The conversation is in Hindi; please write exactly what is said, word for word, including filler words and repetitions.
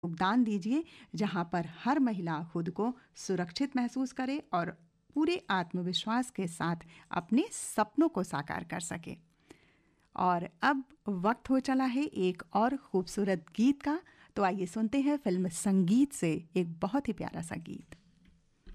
योगदान दीजिए, जहां पर हर महिला खुद को सुरक्षित महसूस करे और पूरे आत्मविश्वास के साथ अपने सपनों को साकार कर सके। और अब वक्त हो चला है एक और खूबसूरत गीत का, तो आइए सुनते हैं फिल्म संगीत से एक बहुत ही प्यारा सा गीत।